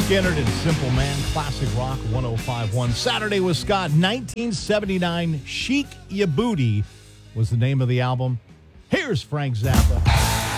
Skinner and Simple Man, Classic Rock 105.1. Saturday with Scott, 1979, Chic Ya Booty was the name of the album. Here's Frank Zappa.